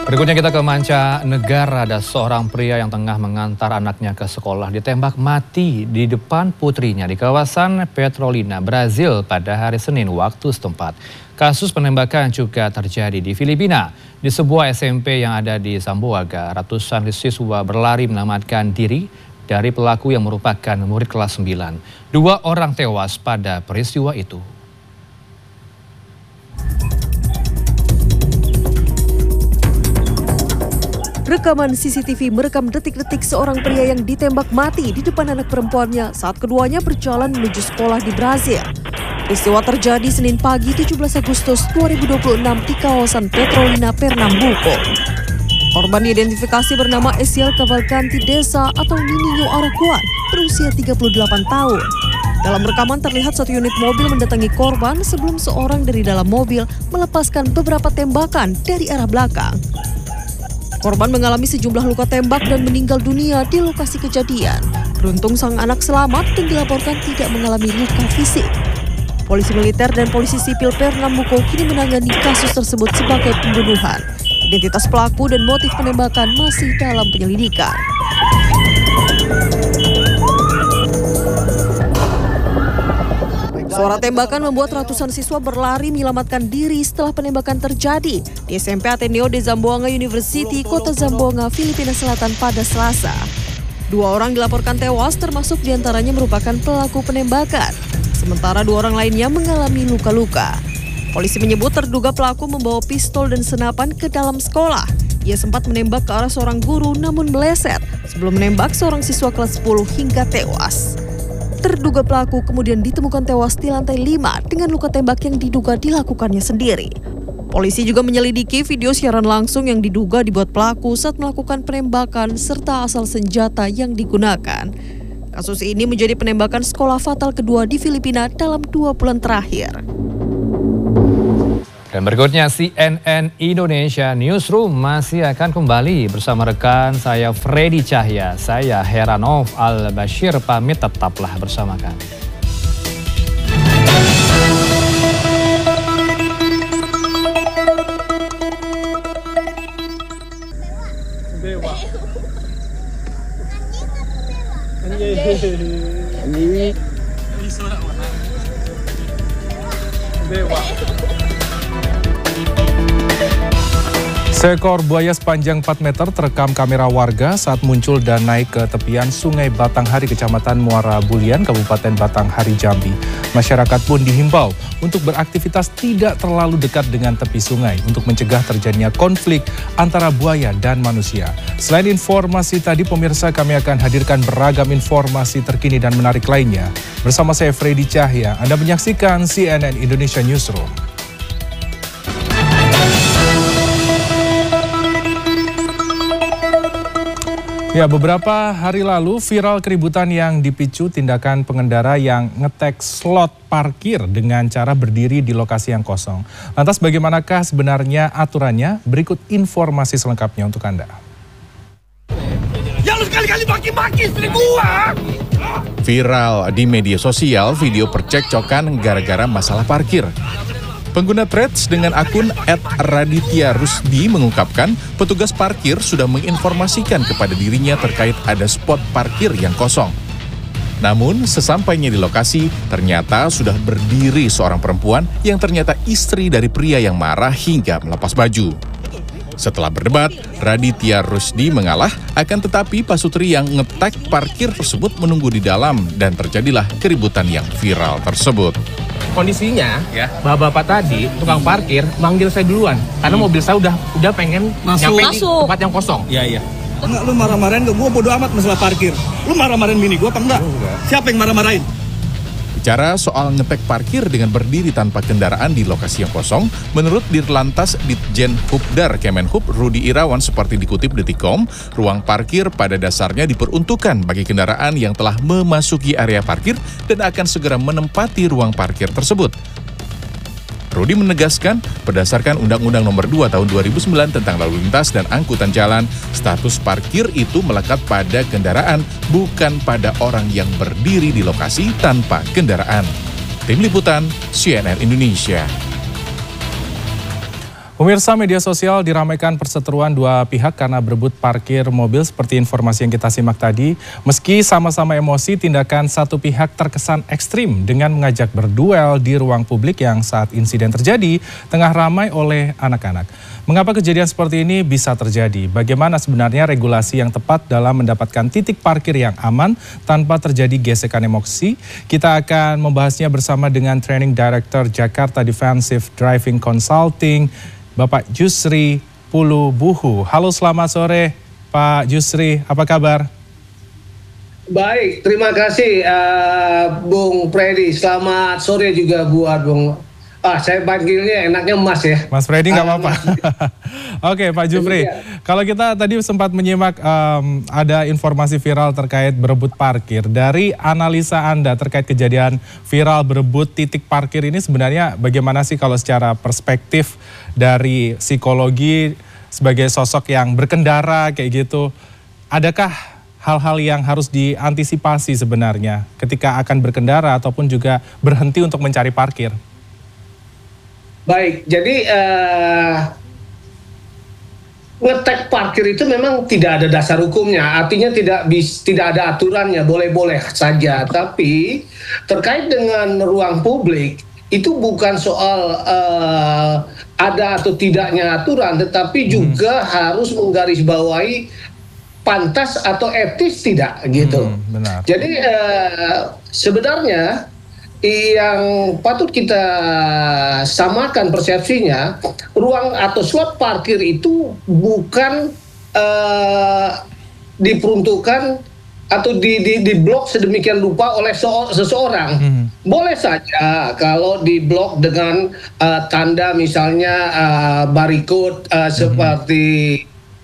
Berikutnya kita ke mancanegara. Ada seorang pria yang tengah mengantar anaknya ke sekolah ditembak mati di depan putrinya di kawasan Petrolina, Brazil pada hari Senin waktu setempat. Kasus penembakan juga terjadi di Filipina. Di sebuah SMP yang ada di Zamboanga, ratusan siswa berlari menyelamatkan diri dari pelaku yang merupakan murid kelas 9. 2 orang tewas pada peristiwa itu. Rekaman CCTV merekam detik-detik seorang pria yang ditembak mati di depan anak perempuannya saat keduanya berjalan menuju sekolah di Brazil. Peristiwa terjadi Senin pagi 17 Agustus 2026 di kawasan Petrolina, Pernambuco. Korban diidentifikasi bernama Esiel Cavalcanti Desa atau Nininho Arakuan, berusia 38 tahun. Dalam rekaman terlihat satu unit mobil mendatangi korban sebelum seorang dari dalam mobil melepaskan beberapa tembakan dari arah belakang. Korban mengalami sejumlah luka tembak dan meninggal dunia di lokasi kejadian. Beruntung sang anak selamat dan dilaporkan tidak mengalami luka fisik. Polisi militer dan polisi sipil Pernambuco kini menangani kasus tersebut sebagai pembunuhan. Identitas pelaku dan motif penembakan masih dalam penyelidikan. Suara tembakan membuat ratusan siswa berlari menyelamatkan diri setelah penembakan terjadi di SMP Ateneo de Zamboanga University, Kota Zamboanga, Filipina Selatan pada Selasa. 2 orang dilaporkan tewas, termasuk diantaranya merupakan pelaku penembakan. Sementara 2 orang lainnya mengalami luka-luka. Polisi menyebut terduga pelaku membawa pistol dan senapan ke dalam sekolah. Ia sempat menembak ke arah seorang guru namun meleset sebelum menembak seorang siswa kelas 10 hingga tewas. Terduga pelaku kemudian ditemukan tewas di lantai 5 dengan luka tembak yang diduga dilakukannya sendiri. Polisi juga menyelidiki video siaran langsung yang diduga dibuat pelaku saat melakukan penembakan serta asal senjata yang digunakan. Kasus ini menjadi penembakan sekolah fatal kedua di Filipina dalam 2 bulan terakhir. Dan berikutnya CNN Indonesia Newsroom masih akan kembali bersama rekan saya Freddy Cahya. Saya Heranov Al-Bashir pamit, tetaplah bersama kami. Seekor buaya sepanjang 4 meter terekam kamera warga saat muncul dan naik ke tepian Sungai Batanghari, Kecamatan Muara Bulian, Kabupaten Batanghari, Jambi. Masyarakat pun dihimbau untuk beraktivitas tidak terlalu dekat dengan tepi sungai untuk mencegah terjadinya konflik antara buaya dan manusia. Selain informasi tadi, pemirsa, kami akan hadirkan beragam informasi terkini dan menarik lainnya. Bersama saya Freddy Cahya, Anda menyaksikan CNN Indonesia Newsroom. Ya, beberapa hari lalu viral keributan yang dipicu tindakan pengendara yang ngetek slot parkir dengan cara berdiri di lokasi yang kosong. Lantas bagaimanakah sebenarnya aturannya? Berikut informasi selengkapnya untuk Anda. Ya lu sekali-kali maki-maki istri gua! Viral di media sosial video percekcokan gara-gara masalah parkir. Pengguna Threads dengan akun @raditya_rusdi mengungkapkan petugas parkir sudah menginformasikan kepada dirinya terkait ada spot parkir yang kosong. Namun sesampainya di lokasi ternyata sudah berdiri seorang perempuan yang ternyata istri dari pria yang marah hingga melepas baju. Setelah berdebat, Raditya Rusdi mengalah, akan tetapi pasutri yang ngetek parkir tersebut menunggu di dalam dan terjadilah keributan yang viral tersebut. Kondisinya, bapak-bapak tadi, tukang parkir, manggil saya duluan. Karena mobil saya udah pengen nyampe di tempat yang kosong. Iya. Enggak, lu marah-marahin ke gua, bodo amat masalah parkir. Lu marah-marahin bini gua apa enggak? Siapa yang marah-marahin? Bicara soal ngetek parkir dengan berdiri tanpa kendaraan di lokasi yang kosong, menurut Dirlantas Ditjen Hubdar Kemenhub Rudi Irawan seperti dikutip Detikcom, ruang parkir pada dasarnya diperuntukkan bagi kendaraan yang telah memasuki area parkir dan akan segera menempati ruang parkir tersebut. Rudi menegaskan, berdasarkan Undang-Undang Nomor 2 Tahun 2009 tentang Lalu Lintas dan Angkutan Jalan, status parkir itu melekat pada kendaraan, bukan pada orang yang berdiri di lokasi tanpa kendaraan. Tim Liputan, CNN Indonesia. Pemirsa, media sosial diramaikan perseteruan dua pihak karena berebut parkir mobil seperti informasi yang kita simak tadi. Meski sama-sama emosi, tindakan satu pihak terkesan ekstrim dengan mengajak berduel di ruang publik yang saat insiden terjadi tengah ramai oleh anak-anak. Mengapa kejadian seperti ini bisa terjadi? Bagaimana sebenarnya regulasi yang tepat dalam mendapatkan titik parkir yang aman tanpa terjadi gesekan emosi? Kita akan membahasnya bersama dengan Training Director Jakarta Defensive Driving Consulting, Bapak Jusri Pulubuhu. Halo, selamat sore Pak Jusri, apa kabar? Baik, terima kasih Bung Freddy. Selamat sore juga buat Bung. Saya panggilnya enaknya Mas ya. Mas Freddy nggak apa-apa. Oke, Pak Jusri. Kalau kita tadi sempat menyimak ada informasi viral terkait berebut parkir. Dari analisa Anda terkait kejadian viral berebut titik parkir ini sebenarnya bagaimana sih kalau secara perspektif dari psikologi sebagai sosok yang berkendara kayak gitu? Adakah hal-hal yang harus diantisipasi sebenarnya ketika akan berkendara ataupun juga berhenti untuk mencari parkir? Baik, jadi ngetek parkir itu memang tidak ada dasar hukumnya, artinya tidak ada aturannya, boleh-boleh saja. Tapi terkait dengan ruang publik itu bukan soal ada atau tidaknya aturan, tetapi juga harus menggarisbawahi pantas atau etis tidak gitu. Benar. Jadi sebenarnya yang patut kita samakan persepsinya, ruang atau slot parkir itu bukan diperuntukkan atau diblok sedemikian rupa oleh seseorang. Boleh saja kalau diblok dengan tanda misalnya barcode seperti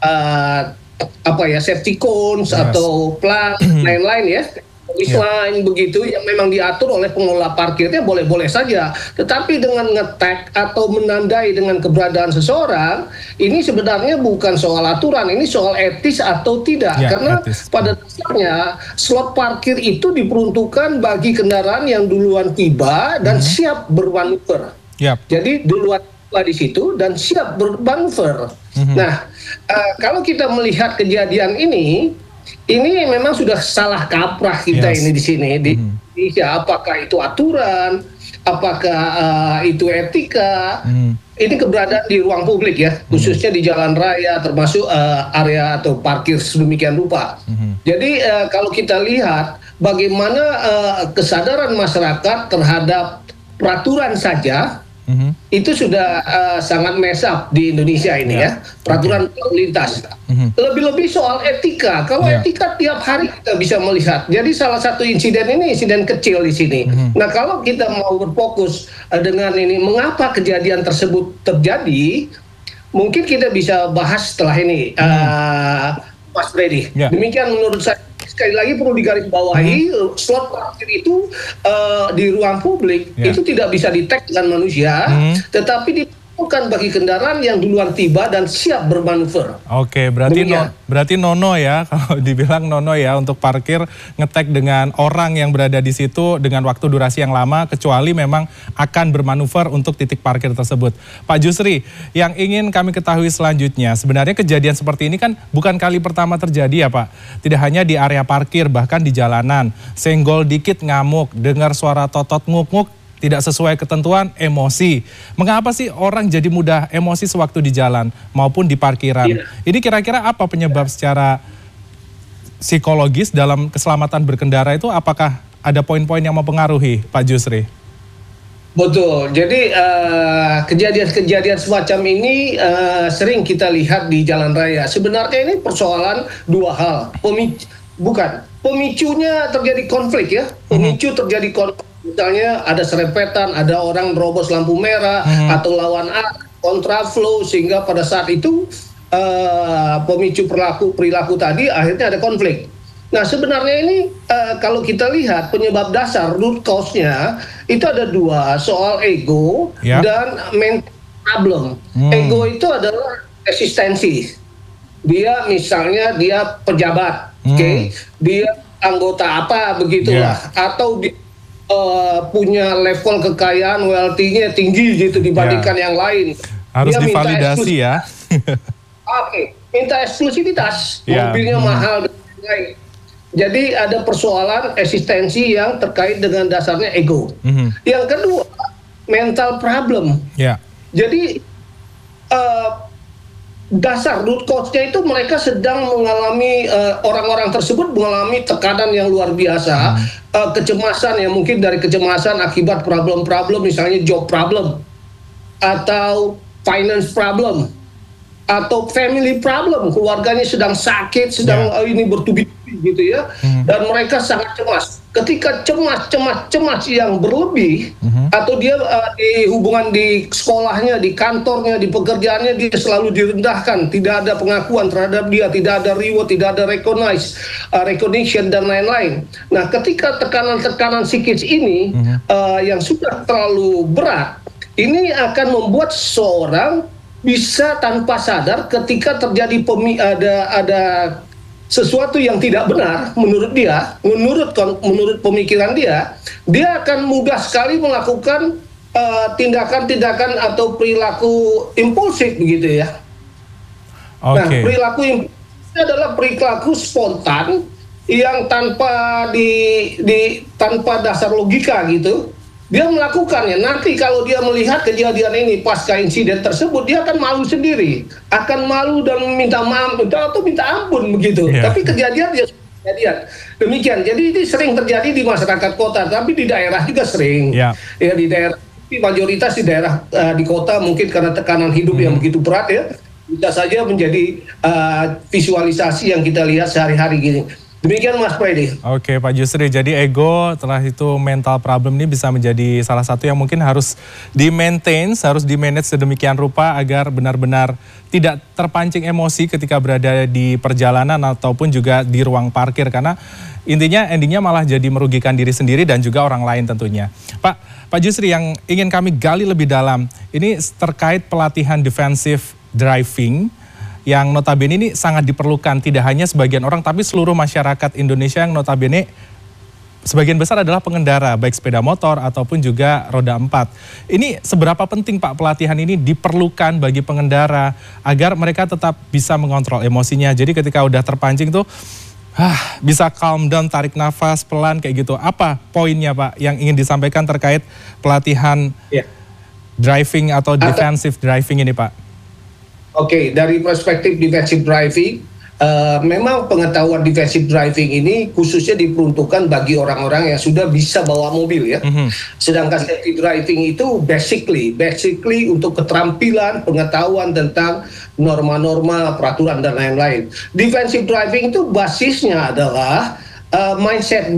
safety cones atau plat lain-lain ya. Lain begitu yang memang diatur oleh pengelola parkirnya boleh-boleh saja. Tetapi dengan nge-tag atau menandai dengan keberadaan seseorang, ini sebenarnya bukan soal aturan, ini soal etis atau tidak. Karena pada dasarnya slot parkir itu diperuntukkan bagi kendaraan yang duluan tiba dan siap bermanuver. Jadi duluan tiba di situ dan siap bermanuver. Nah, kalau kita melihat kejadian ini memang sudah salah kaprah kita ini di sini di Indonesia. Apakah itu aturan, apakah itu etika? Ini keberadaan di ruang publik ya, khususnya di jalan raya, termasuk area atau parkir sedemikian rupa. Jadi kalau kita lihat bagaimana kesadaran masyarakat terhadap peraturan saja, itu sudah sangat mess up di Indonesia ini ya, peraturan lalu lintas. Lebih-lebih soal etika. Kalau etika tiap hari kita bisa melihat. Jadi salah satu insiden ini insiden kecil di sini. Nah, kalau kita mau berfokus dengan ini, mengapa kejadian tersebut terjadi, mungkin kita bisa bahas setelah ini, Mas Freddy. Demikian menurut saya. Sekali lagi perlu digarisbawahi, slot parkir itu di ruang publik itu tidak bisa di-tag dengan manusia, tetapi diperuntukkan bagi kendaraan yang duluan tiba dan siap bermanuver. Oke, berarti nono ya, kalau dibilang nono ya untuk parkir nge-tag dengan orang yang berada di situ dengan waktu durasi yang lama, kecuali memang akan bermanuver untuk titik parkir tersebut. Pak Jusri, yang ingin kami ketahui selanjutnya, sebenarnya kejadian seperti ini kan bukan kali pertama terjadi ya Pak. Tidak hanya di area parkir, bahkan di jalanan. Senggol dikit ngamuk, dengar suara totot nguk-nguk, tidak sesuai ketentuan, emosi. Mengapa sih orang jadi mudah emosi sewaktu di jalan maupun di parkiran? Ini kira-kira apa penyebab secara psikologis dalam keselamatan berkendara itu? Apakah ada poin-poin yang mempengaruhi, Pak Jusri? Betul. Jadi kejadian-kejadian semacam ini sering kita lihat di jalan raya. Sebenarnya ini persoalan dua hal. Pemicunya terjadi konflik ya. Pemicu terjadi konflik. Misalnya ada serempetan, ada orang nerobos lampu merah atau lawan arah, kontraflow, sehingga pada saat itu pemicu perilaku tadi akhirnya ada konflik. Nah, sebenarnya ini kalau kita lihat penyebab dasar root cause-nya itu ada dua, soal ego dan mental problem. Ego itu adalah eksistensi. Dia misalnya dia pejabat, dia anggota apa begitulah, atau dia punya level kekayaan wealthy-nya tinggi gitu dibandingkan yang lain. Harus dia divalidasi ya. Oke, minta eksklusivitas, mobilnya mahal dan lain-lain. Jadi ada persoalan eksistensi yang terkait dengan dasarnya ego. Yang kedua, mental problem. Jadi dasar root cause-nya itu mereka sedang mengalami, orang-orang tersebut mengalami tekanan yang luar biasa, kecemasan yang mungkin dari kecemasan akibat problem-problem, misalnya job problem, atau finance problem, atau family problem, keluarganya sedang sakit, sedang ini bertubi-tubi gitu ya, dan mereka sangat cemas. Ketika cemas yang berlebih, atau dia di hubungan di sekolahnya, di kantornya, di pekerjaannya dia selalu direndahkan, tidak ada pengakuan terhadap dia, tidak ada reward, tidak ada recognition dan lain-lain. Nah, ketika tekanan-tekanan psikis ini yang sudah terlalu berat, ini akan membuat seseorang bisa tanpa sadar ketika terjadi ada sesuatu yang tidak benar menurut dia, menurut pemikiran dia akan mudah sekali melakukan tindakan-tindakan atau perilaku impulsif begitu ya. Nah, perilaku impulsif adalah perilaku spontan yang tanpa tanpa dasar logika gitu. Dia melakukannya. Nanti kalau dia melihat kejadian ini pasca insiden tersebut, dia akan malu sendiri, akan malu dan minta maaf atau minta ampun begitu. Tapi kejadian dia kejadian demikian. Jadi ini sering terjadi di masyarakat kota, tapi di daerah juga sering. Ya, di daerah, mayoritas di daerah di kota mungkin karena tekanan hidup yang begitu berat ya, bisa saja menjadi visualisasi yang kita lihat sehari-hari gini. Demikian Mas Freddy. Oke Pak Jusri, jadi ego setelah itu mental problem ini bisa menjadi salah satu yang mungkin harus di-maintain, harus di-manage sedemikian rupa agar benar-benar tidak terpancing emosi ketika berada di perjalanan ataupun juga di ruang parkir. Karena intinya endingnya malah jadi merugikan diri sendiri dan juga orang lain tentunya. Pak Jusri, yang ingin kami gali lebih dalam, ini terkait pelatihan defensive driving yang notabene ini sangat diperlukan, tidak hanya sebagian orang tapi seluruh masyarakat Indonesia yang notabene sebagian besar adalah pengendara baik sepeda motor ataupun juga roda 4. Ini seberapa penting Pak pelatihan ini diperlukan bagi pengendara agar mereka tetap bisa mengontrol emosinya. Jadi ketika udah terpancing tuh bisa calm down, tarik nafas pelan kayak gitu. Apa poinnya Pak yang ingin disampaikan terkait pelatihan driving atau defensive driving ini Pak? Oke, dari perspektif defensive driving, memang pengetahuan defensive driving ini khususnya diperuntukkan bagi orang-orang yang sudah bisa bawa mobil ya. Sedangkan safety driving itu basically untuk keterampilan, pengetahuan tentang norma-norma, peraturan dan lain-lain. Defensive driving itu basisnya adalah mindset,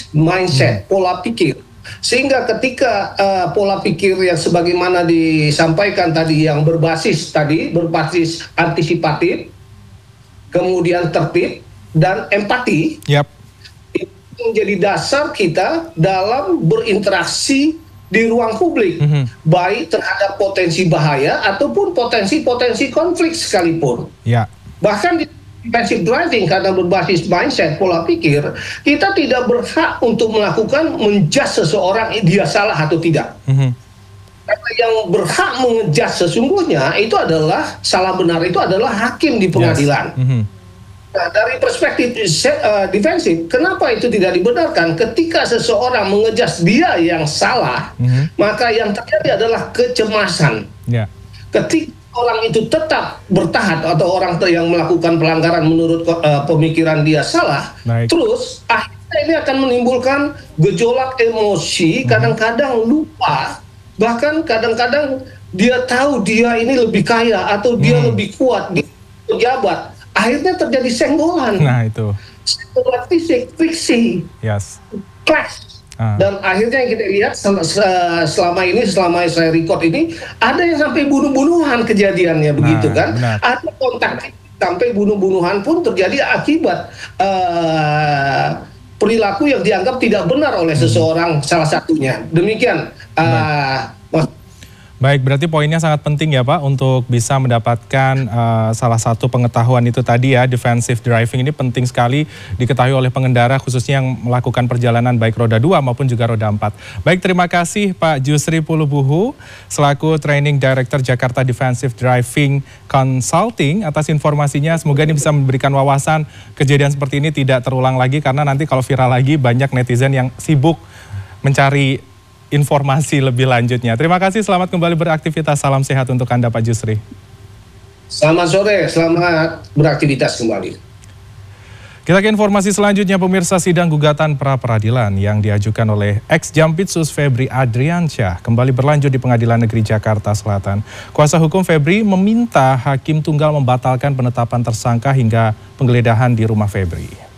pola pikir. Sehingga ketika pola pikir yang sebagaimana disampaikan tadi yang berbasis antisipatif, kemudian tertib dan empati, itu menjadi dasar kita dalam berinteraksi di ruang publik, baik terhadap potensi bahaya ataupun potensi konflik sekalipun. Bahkan di defensive driving karena berbasis mindset, pola pikir, kita tidak berhak untuk menjudge seseorang dia salah atau tidak. Karena yang berhak menjudge sesungguhnya itu adalah salah benar itu adalah hakim di pengadilan. Nah, dari perspektif defensif, kenapa itu tidak dibenarkan? Ketika seseorang mengejudge dia yang salah, maka yang terjadi adalah kecemasan. Ketika orang itu tetap bertahan atau orang yang melakukan pelanggaran menurut pemikiran dia salah, terus akhirnya ini akan menimbulkan gejolak emosi, kadang-kadang lupa, bahkan kadang-kadang dia tahu dia ini lebih kaya atau dia lebih kuat, dia pejabat, akhirnya terjadi senggolan. Nah itu. Senggolan fisik, friksi, clash. Dan akhirnya yang kita lihat selama saya record ini ada yang sampai bunuh-bunuhan kejadiannya begitu kan. Ada kontak sampai bunuh-bunuhan pun terjadi akibat perilaku yang dianggap tidak benar oleh seseorang salah satunya. Demikian. Baik, berarti poinnya sangat penting ya Pak untuk bisa mendapatkan salah satu pengetahuan itu tadi ya, defensive driving ini penting sekali diketahui oleh pengendara khususnya yang melakukan perjalanan baik roda 2 maupun juga roda 4. Baik, terima kasih Pak Jusri Pulubuhu selaku Training Director Jakarta Defensive Driving Consulting atas informasinya. Semoga ini bisa memberikan wawasan kejadian seperti ini tidak terulang lagi, karena nanti kalau viral lagi banyak netizen yang sibuk mencari informasi lebih lanjutnya. Terima kasih, selamat kembali beraktivitas. Salam sehat untuk Anda Pak Jusri. Selamat sore, selamat beraktivitas kembali. Kita ke informasi selanjutnya, pemirsa. Sidang gugatan pra-peradilan yang diajukan oleh ex-Jampitsus Febri Adriansyah kembali berlanjut di Pengadilan Negeri Jakarta Selatan. Kuasa hukum Febri meminta Hakim Tunggal membatalkan penetapan tersangka hingga penggeledahan di rumah Febri.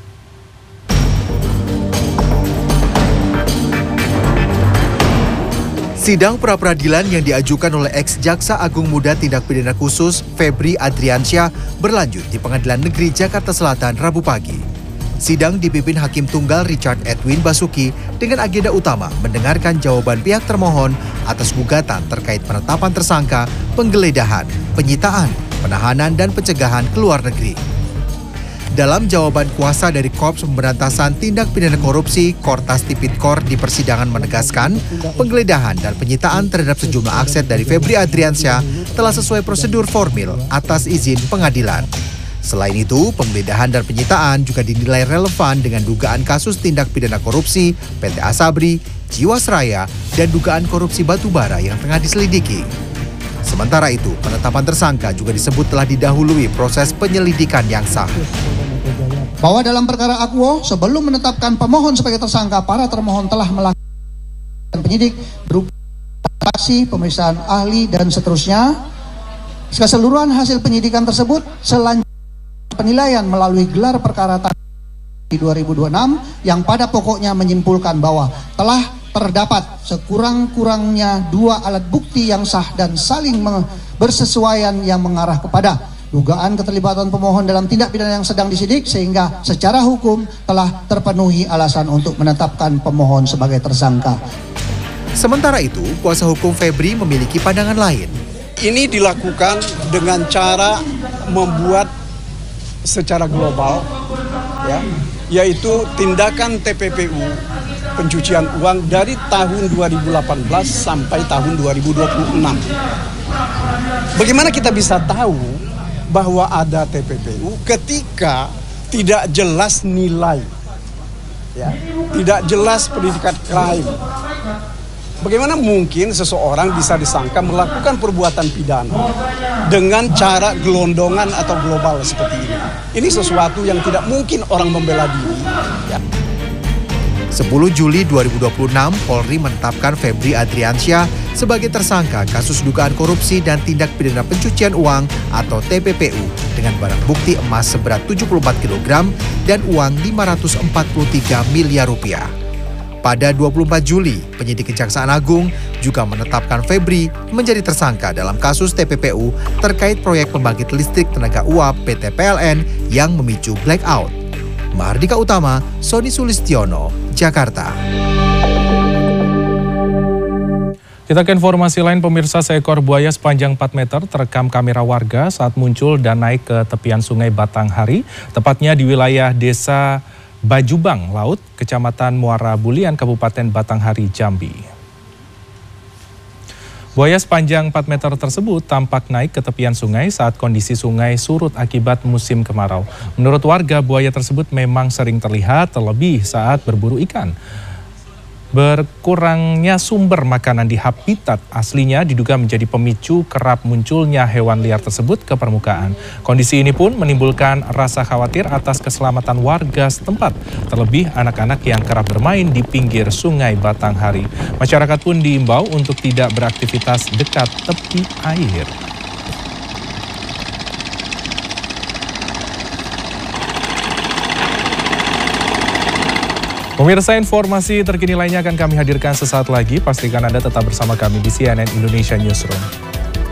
Sidang pra-peradilan yang diajukan oleh ex-Jaksa Agung Muda Tindak Pidana Khusus Febri Adriansyah berlanjut di Pengadilan Negeri Jakarta Selatan Rabu pagi. Sidang dipimpin Hakim Tunggal Richard Edwin Basuki dengan agenda utama mendengarkan jawaban pihak termohon atas gugatan terkait penetapan tersangka, penggeledahan, penyitaan, penahanan, dan pencegahan ke luar negeri. Dalam jawaban kuasa dari Korps Pemberantasan Tindak Pidana Korupsi Kortas Tipikor di persidangan menegaskan penggeledahan dan penyitaan terhadap sejumlah aset dari Febri Adriansyah telah sesuai prosedur formil atas izin pengadilan. Selain itu, penggeledahan dan penyitaan juga dinilai relevan dengan dugaan kasus tindak pidana korupsi PT Asabri, Jiwasraya, dan dugaan korupsi batubara yang tengah diselidiki. Sementara itu, penetapan tersangka juga disebut telah didahului proses penyelidikan yang sah. Bahwa dalam perkara akuo, sebelum menetapkan pemohon sebagai tersangka, para termohon telah melakukan penyidik berupa saksi, pemeriksaan ahli, dan seterusnya. Keseluruhan hasil penyidikan tersebut selanjutnya penilaian melalui gelar perkara di 2026 yang pada pokoknya menyimpulkan bahwa telah terdapat sekurang-kurangnya 2 alat bukti yang sah dan saling bersesuaian yang mengarah kepada dugaan keterlibatan pemohon dalam tindak pidana yang sedang disidik, sehingga secara hukum telah terpenuhi alasan untuk menetapkan pemohon sebagai tersangka. Sementara itu, kuasa hukum Febri memiliki pandangan lain. Ini dilakukan dengan cara membuat secara global, ya, yaitu tindakan TPPU pencucian uang dari tahun 2018 sampai tahun 2026. Bagaimana kita bisa tahu bahwa ada TPPU ketika tidak jelas nilai, ya, tidak jelas predikat crime? Bagaimana mungkin seseorang bisa disangka melakukan perbuatan pidana dengan cara gelondongan atau global seperti ini? Ini sesuatu yang tidak mungkin orang membela diri. Ya. 10 Juli 2026, Polri menetapkan Febri Adriansyah sebagai tersangka kasus dugaan korupsi dan tindak pidana pencucian uang atau TPPU dengan barang bukti emas seberat 74 kg dan uang 543 miliar rupiah. Pada 24 Juli, penyidik Kejaksaan Agung juga menetapkan Febri menjadi tersangka dalam kasus TPPU terkait proyek pembangkit listrik tenaga uap PT PLN yang memicu blackout. Mahardika Utama, Sony Sulistiono, Jakarta. Kita ke informasi lain, pemirsa. Seekor buaya sepanjang 4 meter terekam kamera warga saat muncul dan naik ke tepian Sungai Batanghari, tepatnya di wilayah Desa Bajubang Laut, Kecamatan Muara Bulian, Kabupaten Batanghari, Jambi. Buaya sepanjang 4 meter tersebut tampak naik ke tepian sungai saat kondisi sungai surut akibat musim kemarau. Menurut warga, buaya tersebut memang sering terlihat, terlebih saat berburu ikan. Berkurangnya sumber makanan di habitat aslinya diduga menjadi pemicu kerap munculnya hewan liar tersebut ke permukaan. Kondisi ini pun menimbulkan rasa khawatir atas keselamatan warga setempat, terlebih anak-anak yang kerap bermain di pinggir Sungai Batanghari. Masyarakat pun diimbau untuk tidak beraktivitas dekat tepi air. Pemirsa, informasi terkini lainnya akan kami hadirkan sesaat lagi. Pastikan Anda tetap bersama kami di CNN Indonesia Newsroom.